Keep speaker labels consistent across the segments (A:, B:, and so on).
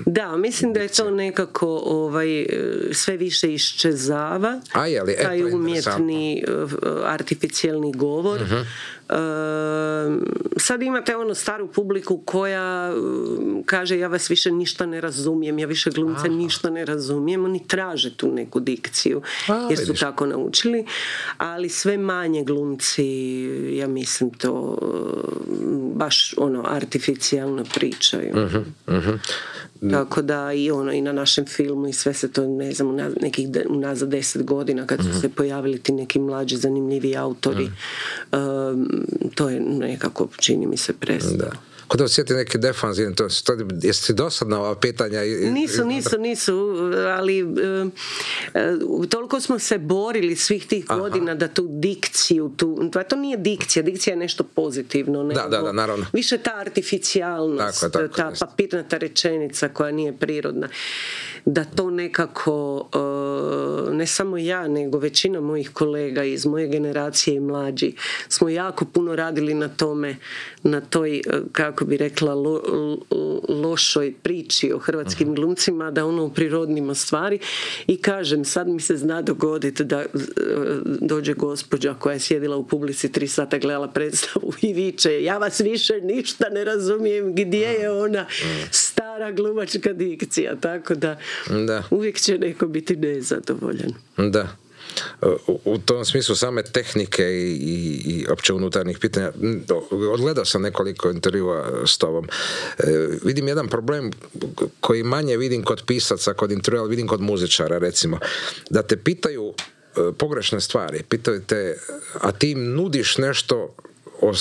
A: Da, mislim da je to nekako sve više iščezava. Taj umjetni artificijelni govor. Sad imate staru publiku koja kaže ja vas više ništa ne razumijem, ja više glumca ništa ne razumijem. Oni traže tu neku dikciju jer su tako naučili, ali sve manje glumci, ja mislim, to baš artificijalno pričaju. Tako da i na našem filmu i sve se to, ne znam, unazad 10 godina kad su se pojavili ti neki mlađi zanimljivi autori, to je nekako, čini mi se, prestalo.
B: Kod da osjeti neki defanzivni, jesi ti dosadna ova pitanja?
A: Nisu, ali toliko smo se borili svih tih godina da tu dikciju, to nije dikcija je nešto pozitivno,
B: da, naravno.
A: Više ta artificijalnost, ta papirnata rečenica koja nije prirodna, da to nekako, ne samo ja, nego većina mojih kolega iz moje generacije i mlađi, smo jako puno radili na tome, na toj, kako bi rekla, lošoj priči o hrvatskim glumcima, da prirodnimo stvari. I kažem, sad mi se zna dogoditi da dođe gospođa koja je sjedila u publici 3 sata, gledala predstavu i viče, ja vas više ništa ne razumijem, gdje je ona stara glumačka dikcija, tako da uvijek će neko biti nezadovoljan.
B: Da. U tom smislu same tehnike i opće unutarnjih pitanja, odgledao sam nekoliko intervjua s tobom. Vidim jedan problem koji manje vidim kod pisaca, kod intervjua, vidim kod muzičara, recimo, da te pitaju pogrešne stvari, pitaju te, a ti im nudiš nešto o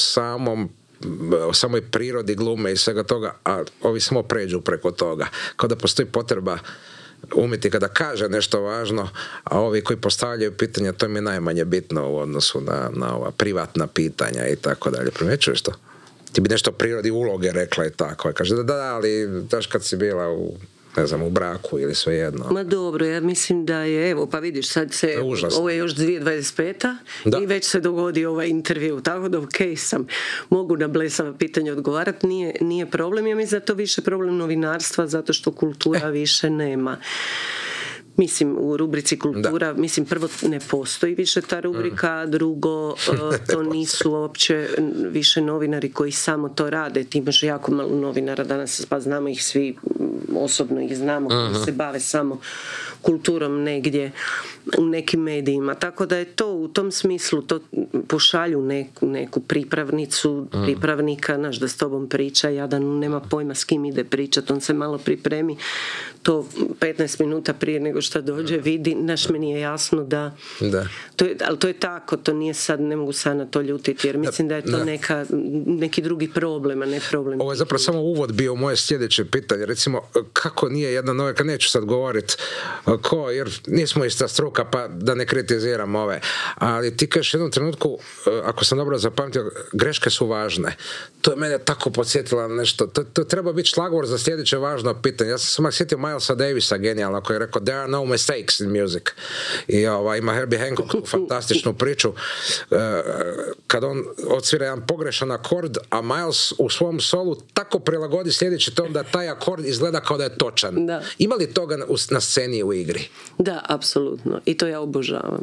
B: samoj prirodi glume i svega toga, a ovi samo pređu preko toga, kao da postoji potreba umjetnika da kaže nešto važno, a ovi koji postavljaju pitanja, to im je najmanje bitno u odnosu na ova privatna pitanja i tako dalje. Primjećuješ to? Ti bi nešto o prirodi uloge rekla i tako. Kaže da, ali daš kad si bila u braku ili svejedno.
A: Ma dobro, ja mislim da je, evo, pa vidiš, sad se, ovo je još 2025. I već se dogodi ovaj intervju, tako da mogu na blesava pitanja odgovarati, nije problem, ja mislim da to više problem novinarstva, zato što kultura više nema. Mislim, u rubrici kultura, mislim, prvo ne postoji više ta rubrika, drugo, to nisu uopće više novinari koji samo to rade. Ti imaš jako malo novinara danas, pa znamo ih svi, osobno ih znamo, koji se bave samo kulturom negdje u nekim medijima. Tako da je to u tom smislu, to pošalju neku pripravnicu, pripravnika, da s tobom priča, jadan nema pojma s kim ide pričat, on se malo pripremi, to 15 minuta prije nego što dođe vidi, meni je jasno da. Ali to je tako, to nije sad, ne mogu sad na to ljutiti, jer mislim da je to neki drugi problem, a ne problem.
B: Ovo je zapravo samo uvod bio moje sljedeće pitanje, recimo, kako nije jedna novinarka, neću sad govoriti jer nismo ista struka, pa da ne kritiziram ove, ali ti kažeš u jednom trenutku, ako sam dobro zapamtio, greške su važne. To je mene tako podsjetilo na nešto, to treba biti šlagvor za sljedeće važno pitanje. Ja sam samo sjetio Milesa Davisa, genijalno, koji je rekao there are no mistakes in music. I ima Herbie Hancock fantastičnu priču kad on odsvira jedan pogrešan akord, a Miles u svom solu tako prilagodi sljedeći ton da taj akord izgleda kao da je točan.
A: Da.
B: Ima li toga na sceni u igri?
A: Da, apsolutno. I to ja obožavam.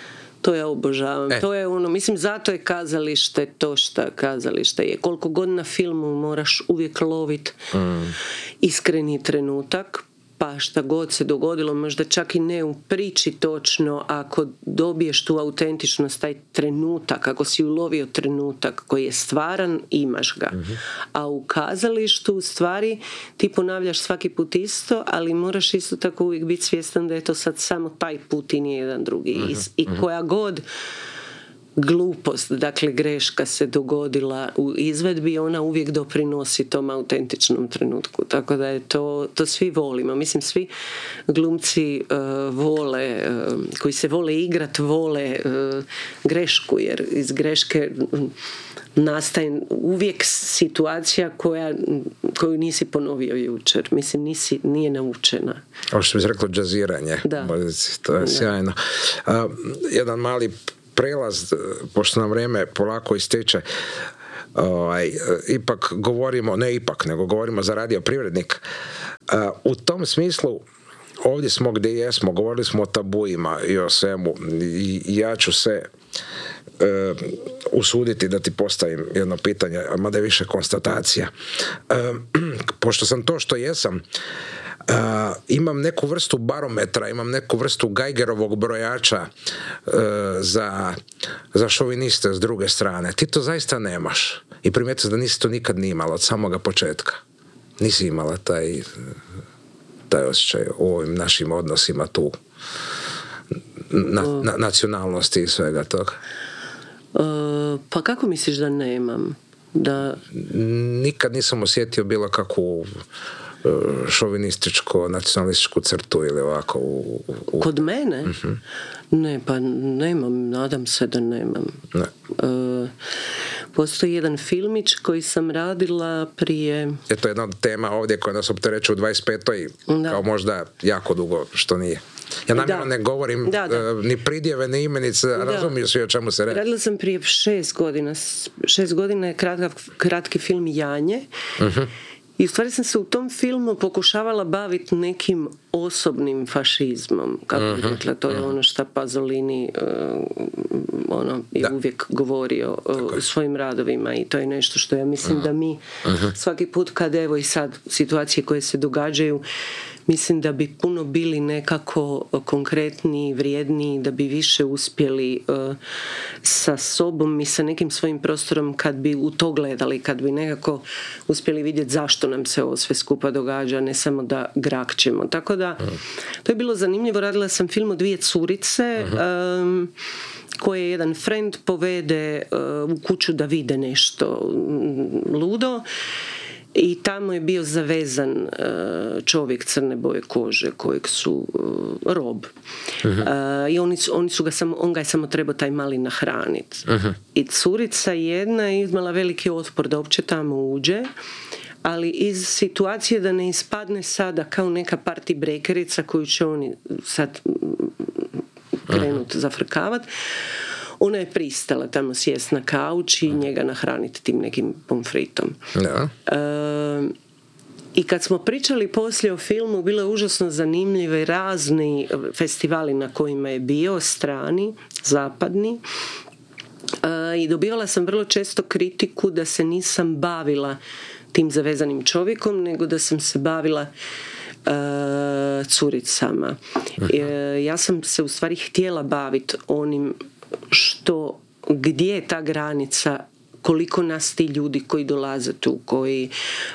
A: To je mislim, zato je kazalište to šta kazalište je. Koliko god na filmu moraš uvijek loviti iskreni trenutak, pa šta god se dogodilo, možda čak i ne u priči točno, ako dobiješ tu autentičnost, taj trenutak, ako si ulovio trenutak koji je stvaran, imaš ga. A u kazalištu u stvari ti ponavljaš svaki put isto, ali moraš isto tako uvijek biti svjestan da je to sad samo taj put i nije jedan drugi. I koja god glupost, dakle greška se dogodila u izvedbi, ona uvijek doprinosi tom autentičnom trenutku, tako da je to svi volimo, mislim svi glumci vole, koji se vole igrat, vole grešku, jer iz greške nastaje uvijek situacija koju nisi ponovio jučer, mislim nije naučena.
B: Ovo što bi se reklo džaziranje, to je sjajno. Jedan mali prelaz, pošto nam vrijeme polako ističe, ipak govorimo, nego govorimo za Radio Privrednik. U tom smislu ovdje smo gdje jesmo, govorili smo o tabuima i o svemu i ja ću se usuditi da ti postavim jedno pitanje, mada je više konstatacija. Pošto sam to što jesam, imam neku vrstu barometra, imam neku vrstu Geigerovog brojača za šoviniste s druge strane. Ti to zaista nemaš. I primijetio da nisi to nikad ni imala od samoga početka. Nisi imala taj osjećaj u ovim našim odnosima tu nacionalnosti i svega toga.
A: Pa kako misliš da nemam?
B: Nikad nisam osjetio bilo kakvu šovinističko, nacionalističku crtu ili ovako
A: Kod mene? Uh-huh. Ne, pa nemam, nadam se da nemam.
B: Ne.
A: Postoji jedan filmić koji sam radila prije...
B: To je jedna od tema ovdje koja nas opterećuje u 25. kao možda jako dugo, što nije. Ja namjerno ne govorim ni pridjeve, ni imenice, razumiju svi o čemu se radi.
A: Radila sam prije 6 godina. 6 godina je kratki film Janje. Uh-huh. I u stvari sam se u tom filmu pokušavala baviti nekim osobnim fašizmom. Kako bih rekla, to je ono što Pasolini je uvijek govorio u svojim radovima i to je nešto što ja mislim da mi svaki put kad evo i sad situacije koje se događaju, mislim da bi puno bili nekako konkretniji, vrijedniji, da bi više uspjeli sa sobom i sa nekim svojim prostorom kad bi u to gledali, kad bi nekako uspjeli vidjeti zašto nam se ovo sve skupa događa, ne samo da grakćemo. Tako da, to je bilo zanimljivo. Radila sam film o 2 curice koje jedan friend povede u kuću da vide nešto ludo. I tamo je bio zavezan čovjek crne boje kože kojeg su rob. I on ga je samo trebao taj mali nahraniti. I curica jedna je imala veliki otpor da uopće tamo uđe, ali iz situacije da ne ispadne sada kao neka party breakerica koju će oni sad krenuti zafrkavati, ona je pristala tamo sjest na kauč i njega nahraniti tim nekim pomfritom. I kad smo pričali poslije o filmu, bilo je užasno zanimljive razni festivali na kojima je bio, strani, zapadni. I dobivala sam vrlo često kritiku da se nisam bavila tim zavezanim čovjekom, nego da sam se bavila curicama. Ja sam se u stvari htjela baviti onim gdje je ta granica, koliko nas ti ljudi koji dolaze tu, koji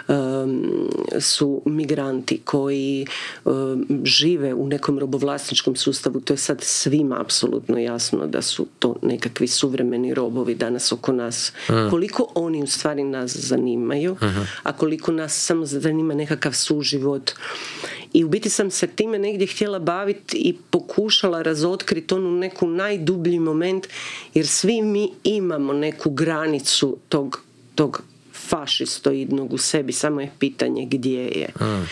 A: su migranti, koji žive u nekom robovlasničkom sustavu, to je sad svima apsolutno jasno da su to nekakvi suvremeni robovi danas oko nas. Koliko oni u stvari nas zanimaju, a koliko nas samo zanima nekakav suživot. I u biti sam se time negdje htjela baviti i pokušala razotkriti onu neku najdublji moment, jer svi mi imamo neku granicu tog fašistoidnog u sebi, samo je pitanje gdje je.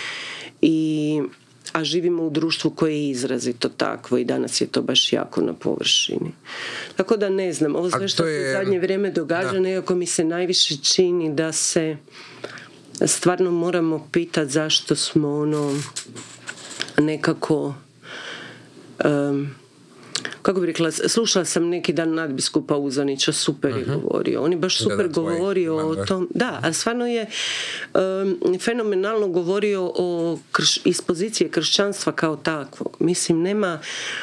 A: A živimo u društvu koje je izrazito takvo i danas je to baš jako na površini. Tako da ne znam, ovo sve što se u zadnje vrijeme događa, nekako mi se najviše čini da se stvarno moramo pitati zašto smo nekako kako bih rekla, slušala sam neki dan nadbiskupa Uzanića, super je govorio. On je baš super govorio o tom. Da, a stvarno je fenomenalno govorio iz pozicije kršćanstva kao takvog. Mislim, nema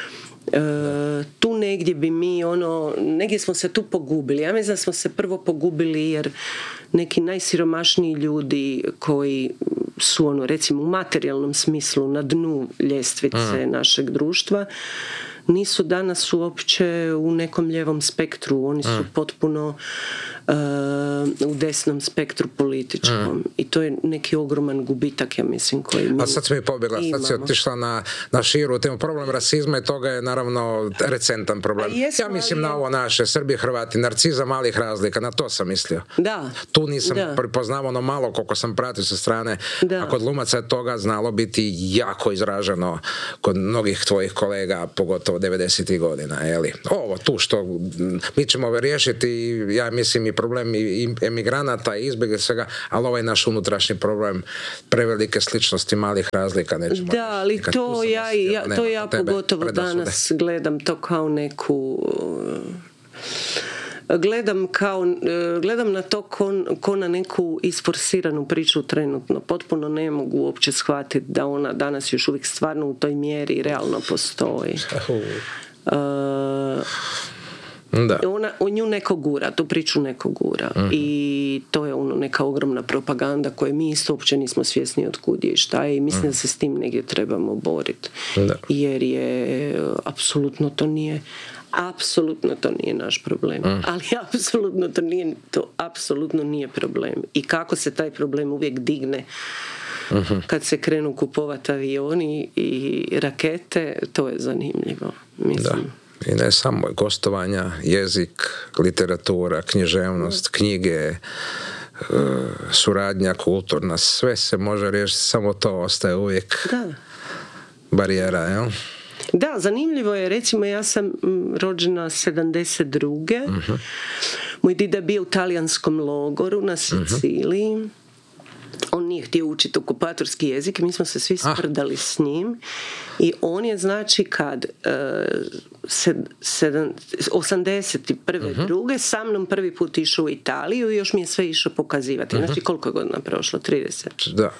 A: tu negdje bi mi negdje smo se tu pogubili. Ja mislim da smo se prvo pogubili jer neki najsiromašniji ljudi koji su recimo u materijalnom smislu na dnu ljestvice našeg društva nisu danas uopće u nekom lijevom spektru, oni su potpuno u desnom spektru političkom i to je neki ogroman gubitak, ja mislim, koji mi
B: A sad si mi pobjegla, sad si otišla na širu temu. Problem rasizma i toga je naravno recentan problem. Ja mislim na ovo naše, Srbi, Hrvati, narciza malih razlika, na to sam mislio.
A: Da.
B: Tu nisam prepoznao ono malo koliko sam pratio sa strane, a kod glumaca je toga znalo biti jako izraženo kod mnogih tvojih kolega, pogotovo 90. godina, jeli? Ovo tu što mi ćemo riješiti, ja mislim i problem i emigranata i izbjega svega, ali ovaj naš unutrašnji problem prevelike sličnosti, malih razlika.
A: Da, ali to ja pogotovo danas gledam to kao neku... Gledam na to ko na neku isforsiranu priču trenutno. Potpuno ne mogu uopće shvatiti da ona danas još uvijek stvarno u toj mjeri realno postoji.
B: Da.
A: Nju neko gura, tu priču neko gura. I to je neka ogromna propaganda koje mi isto uopće nismo svjesni od kud je i šta je i mislim da se s tim negdje trebamo boriti. Jer je apsolutno to nije naš problem. Ali apsolutno nije problem. I kako se taj problem uvijek digne kad se krenu kupovati avioni i rakete, to je zanimljivo. Mislim.
B: Da. I ne samo gostovanja, jezik, literatura, književnost, knjige, suradnja kulturna, sve se može riješiti, samo to ostaje uvijek barijera, jel?
A: Da, zanimljivo je, recimo ja sam rođena 72. Moj dida je bio u talijanskom logoru na Siciliji. On nije htio učiti okupatorski jezik, mi smo se svi sprdali s njim i on je znači kad 81. druge sa mnom prvi put išao u Italiju i još mi je sve išao pokazivati. Znači koliko je godina prošlo? 30?
B: Da,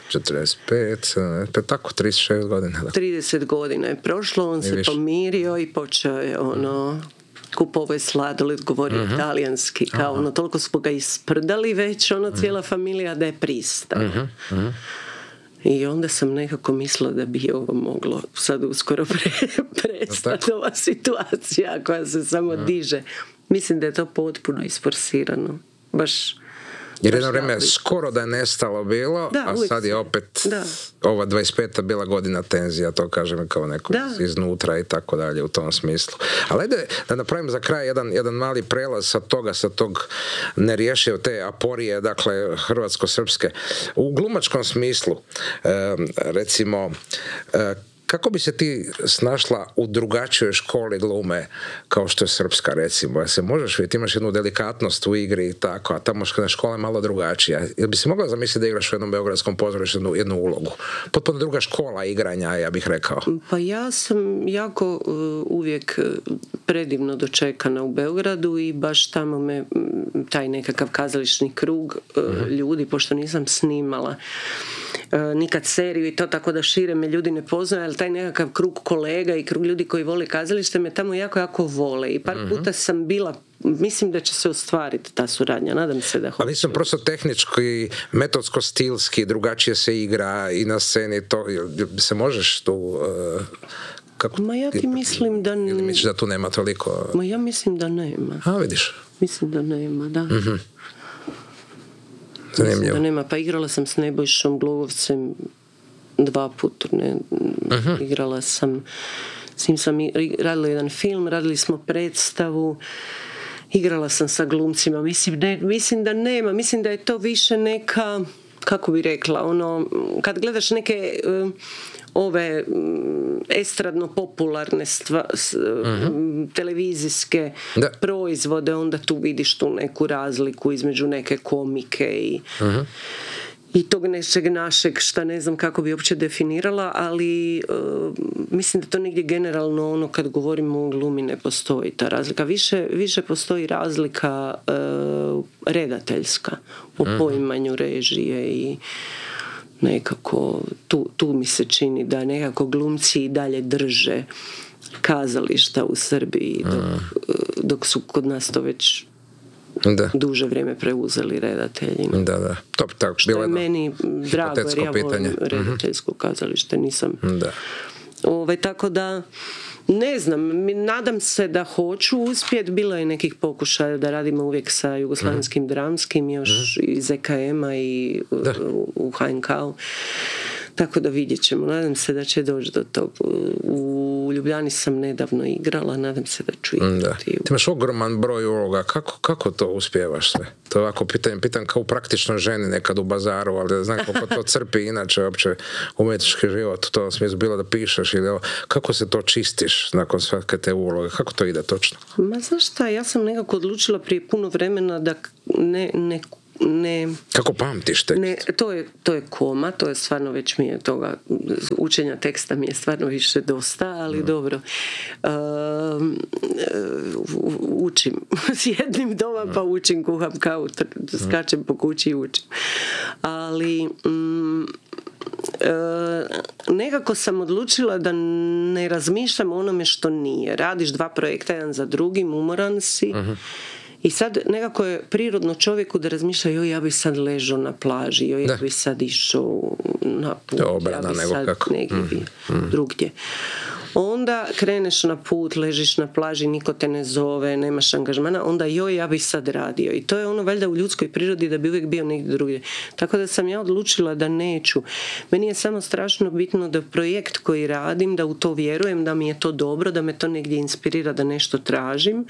B: 45, tako 36 godina. Da.
A: 30 godina je prošlo, on se pomirio i počeo je kupovao je sladoled, govorio talijanski, kao toliko smo ga isprdali već, cijela familija da je pristao. I onda sam nekako mislila da bi ovo moglo sad uskoro prestati ova situacija koja se samo diže. Mislim da je to potpuno isforsirano. Baš
B: jer jedno vrijeme skoro da je nestalo bilo, a sad je opet ova 25. bila godina tenzija, to kažem kao neko iznutra i tako dalje u tom smislu. Ali ajde da napravim za kraj jedan mali prelaz sa tog nerješive te aporije, dakle hrvatsko-srpske. U glumačkom smislu, recimo, kako bi se ti snašla u drugačijoj školi glume kao što je srpska, recimo? Se možeš vidjeti, imaš jednu delikatnost u igri i tako, a tamo škola je malo drugačija. Jel bi si mogla zamisliti da igraš u jednom beogradskom pozorištu jednu ulogu? Potpuno druga škola igranja, ja bih rekao.
A: Pa ja sam jako uvijek predivno dočekana u Beogradu i baš tamo me taj nekakav kazališni krug ljudi, pošto nisam snimala nikad seriju i to, tako da šire me ljudi ne poznaju, ali taj nekakav krug kolega i krug ljudi koji vole kazalište me tamo jako vole i par puta sam bila, mislim da će se ostvariti ta suradnja, nadam se da hoće.
B: Ali nisam prosto tehnički, metodsko-stilski, drugačije se igra i na sceni, to se možeš tu...
A: Ma ja ti mislim da...
B: Ili misliš da tu nema toliko...
A: Ma ja mislim da nema.
B: A, vidiš.
A: Mislim da nema, da.
B: Zanimljivo.
A: Mislim da nema. Pa igrala sam s Nebojšom Glogovcem 2 puta. Igrala sam, s njim sam radila jedan film, radili smo predstavu, igrala sam sa glumcima. Mislim da nema. Mislim da je to više neka, kako bi rekla, kad gledaš neke ove estradno-popularne televizijske proizvode, onda tu vidiš tu neku razliku između neke komike i tog nečeg našeg, šta ne znam kako bi uopće definirala, ali mislim da to negdje generalno kad govorimo o glumi ne postoji ta razlika. Više postoji razlika redateljska u poimanju režije i nekako tu mi se čini da nekako glumci i dalje drže kazališta u Srbiji dok su kod nas to već duže vrijeme preuzeli redatelji.
B: Da.
A: Što je meni drago jer ja volim redateljsko kazalište, nisam. Tako da ne znam, nadam se da hoću uspjeti. Bilo je nekih pokušaja da radimo uvijek sa Jugoslavenskim dramskim, još iz EKM-a i u HNK-u. Tako da vidjet ćemo. Nadam se da će doći do tog. U u Ljubljani sam nedavno igrala, nadam se da ću igrati.
B: Ti imaš ogroman broj uloga, kako to uspijevaš sve? To je ovako pitam kao praktično ženi nekad u bazaru, ali da znam kako to crpi inače uopće umjetnički život, u tom smislu bilo da pišeš ili kako se to čistiš nakon svake te uloge, kako to ide točno?
A: Ma znaš šta, ja sam nekako odlučila prije puno vremena da ne
B: kako pamtiš tekst?
A: Ne, to je koma, to je stvarno već mi je toga, učenja teksta mi je stvarno više dosta, ali dobro. Učim. Sjednim doma pa učim, kuham kavu, skačem po kući i učim. Ali nekako sam odlučila da ne razmišljam o onome što nije. Radiš 2 projekta, jedan za drugim, umoran si. I sad nekako je prirodno čovjeku da razmišlja, joj, ja bi sad ležao na plaži, joj, ja bi sad išao na put, ja bi sad negdje drugdje. Onda kreneš na put, ležiš na plaži, niko te ne zove, nemaš angažmana, onda joj, ja bi sad radio. I to je ono valjda u ljudskoj prirodi da bi uvijek bio negdje drugdje. Tako da sam ja odlučila da neću. Meni je samo strašno bitno da projekt koji radim, da u to vjerujem, da mi je to dobro, da me to negdje inspirira, da nešto tražim.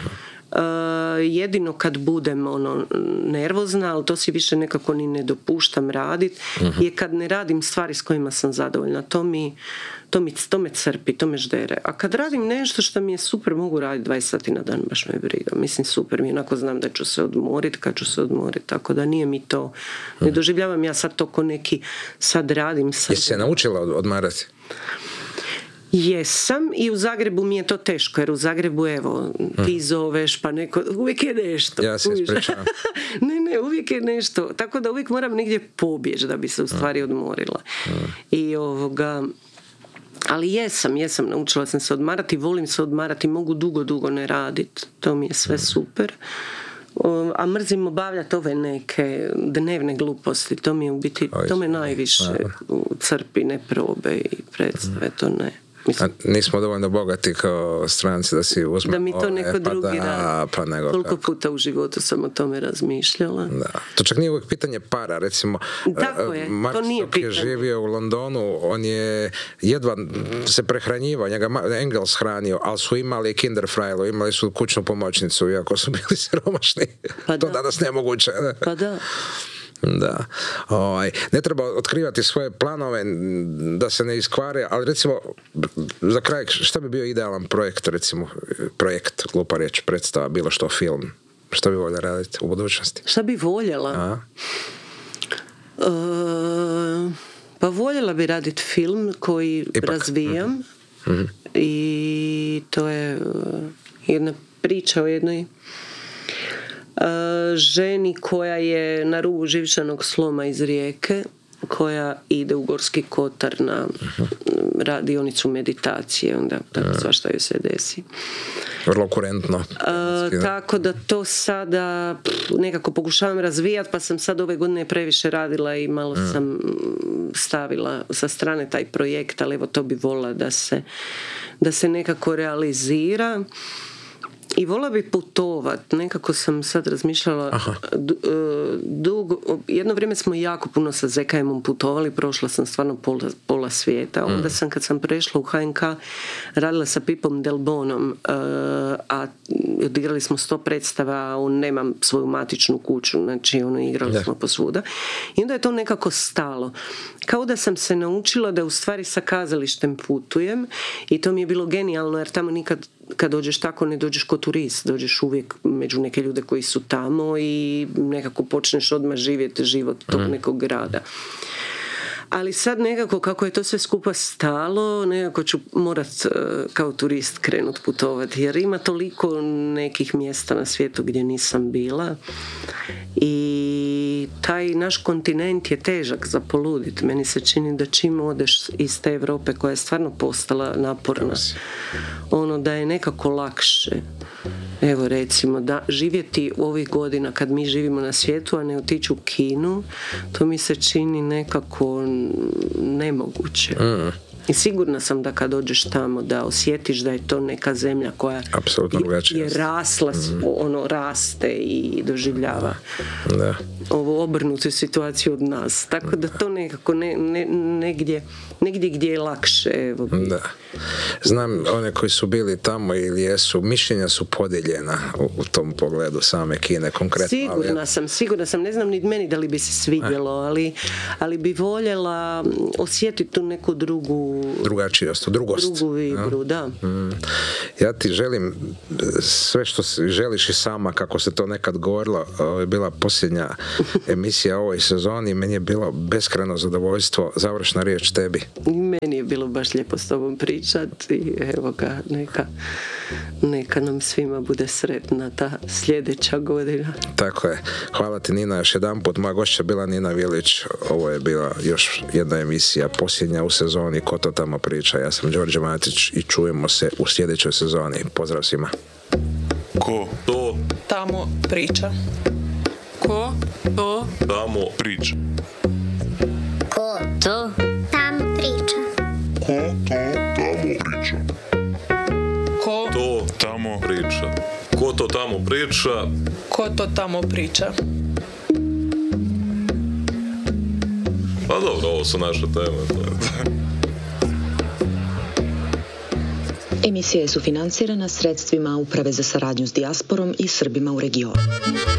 A: Jedino kad budem nervozna, ali to si više nekako ni ne dopuštam raditi, je kad ne radim stvari s kojima sam zadovoljna. To me crpi, to me ždere. A kad radim nešto što mi je super, mogu raditi 20 sati na dan, baš me briga. Mislim, super mi je, onako znam da ću se odmoriti kad ću se odmoriti, tako da nije mi to, ne doživljavam ja sad to ko neki sad radim.
B: Jesi se naučila odmarati?
A: Jesam, i u Zagrebu mi je to teško, jer u Zagrebu, evo, ti zoveš, pa neko, uvijek je nešto.
B: Ja se ispričavam.
A: ne, uvijek je nešto. Tako da uvijek moram negdje pobjeći da bi se u stvari odmorila. I ali jesam, naučila sam se odmarati, volim se odmarati, mogu dugo ne raditi. To mi je sve super. A mrzim obavljati ove neke dnevne gluposti. To mi je u biti, to me najviše crpi, ne probe i predstave, to ne. Mislim,
B: nismo dovoljno bogati kao stranci da si uzme.
A: Da mi to neko drugi radi. Toliko puta u životu sam o tome razmišljala.
B: Da. To čak nije uvijek pitanje para. Recimo, Mark Stock je živio u Londonu, on je jedva se prehranjivao, njega Engels hranio, ali su imali Kinderfrajlu, imali su kućnu pomoćnicu, iako su bili siromašni. Pa to danas nemoguće.
A: Pa da.
B: Da. Ne treba otkrivati svoje planove da se ne iskvare, ali recimo za kraj, šta bi bio idealan projekt, recimo projekt, glupa riječ, predstava, bilo što, film, šta bi voljela raditi u budućnosti?
A: Šta bi voljela? Pa voljela bi raditi film koji razvijam. I to je jedna priča o jednoj ženi koja je na rubu živčanog sloma iz Rijeke, koja ide u Gorski Kotar na radionicu meditacije, onda tako svašta joj se desi.
B: Vrlo kurentno.
A: Tako da to sada nekako pokušavam razvijati, pa sam sad ove godine previše radila i malo sam stavila sa strane taj projekt, ali evo to bi volila da se nekako realizira. I volila bi putovat. Nekako sam sad razmišljala jedno vrijeme smo jako puno sa ZKM-om putovali, prošla sam stvarno pola svijeta. Onda sam, kad sam prešla u HNK, radila sa Pipom Delbonom, a odigrali smo 100 predstava, on nemam svoju matičnu kuću, znači igrali smo posvuda. I onda je to nekako stalo. Kao da sam se naučila da u stvari sa kazalištem putujem, i to mi je bilo genijalno, jer tamo nikad kad dođeš tako ne dođeš ko turist, dođeš uvijek među neke ljude koji su tamo i nekako počneš odmah živjeti život tog nekog grada. Ali sad nekako kako je to sve skupa stalo, nekako ću morat kao turist krenut putovati, jer ima toliko nekih mjesta na svijetu gdje nisam bila i taj naš kontinent je težak za poludit. Meni se čini da čim odeš iz te Europe koja je stvarno postala naporna, da je nekako lakše. Evo recimo da živjeti u ovih godina kad mi živimo na svijetu, a ne otići u Kinu, to mi se čini nekako nemoguće. I sigurna sam da kad dođeš tamo da osjetiš da je to neka zemlja koja je rasla, raste i doživljava.
B: Da.
A: ovu obrnutu situaciju od nas. Tako da to nekako negdje gdje je lakše. Evo.
B: Da. Znam, one koji su bili tamo ili jesu, mišljenja su podijeljena u tom pogledu same Kine konkretno.
A: Sigurna sam, ne znam ni meni da li bi se svidjelo, ali bi voljela osjetiti tu neku
B: drugačijost, drugost.
A: Drugu vibru, da.
B: Ja ti želim sve što želiš i sama, kako se to nekad govorilo. Ovo je bila posljednja emisija ovoj sezoni, meni je bilo beskrajno zadovoljstvo. Završna riječ tebi.
A: Meni je bilo baš lijepo s tobom pričati i evo ga, neka nam svima bude sretna ta sljedeća godina.
B: Tako je. Hvala ti, Nina, još jedan put. Moja gošća bila Nina Vilić. Ovo je bila još jedna emisija, posljednja u sezoni Ko to tamo priča. Ja sam Đorđe Matić i čujemo se u sljedećoj sezoni. Pozdrav svima.
C: Ko to
D: tamo priča.
C: Ko to tamo priča.
E: Ko to tamo priča.
C: Ko to tamo priča. Ko to tamo priča.
D: Ko to tamo priča.
C: Pa dobro, ovo su naše teme.
F: Emisija je sufinancirana sredstvima Uprave za saradnju s dijasporom i Srbima u regionu.